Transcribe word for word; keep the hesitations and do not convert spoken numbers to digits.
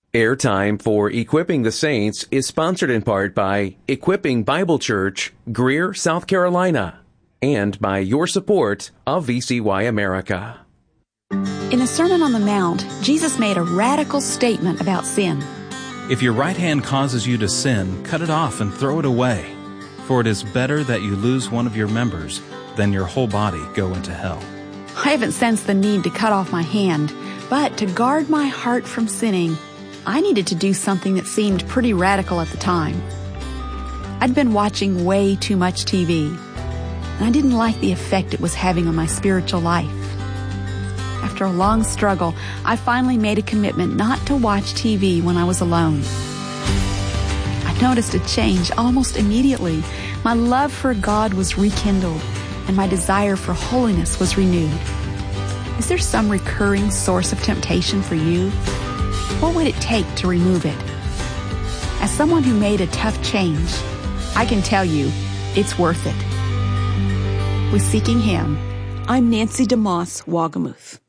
Airtime for Equipping the Saints is sponsored in part by Equipping Bible Church, Greer, South Carolina, and by your support of V C Y America. In the Sermon on the Mount, Jesus made a radical statement about sin. If your right hand causes you to sin, cut it off and throw it away. For it is better that you lose one of your members than your whole body go into hell. I haven't sensed the need to cut off my hand, but to guard my heart from sinning, I needed to do something that seemed pretty radical at the time. I'd been watching way too much T V, and I didn't like the effect it was having on my spiritual life. After a long struggle, I finally made a commitment not to watch T V when I was alone. I noticed a change almost immediately. My love for God was rekindled, and my desire for holiness was renewed. Is there some recurring source of temptation for you? What would it take to remove it? As someone who made a tough change, I can tell you it's worth it. With Seeking Him, I'm Nancy DeMoss Wagamuth.